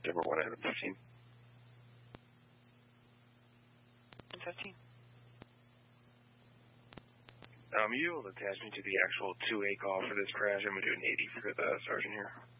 Denver 1 Adam 15. 15. You able to attach me to the actual 2A call for this crash? I'm going to do an 80 for the sergeant here.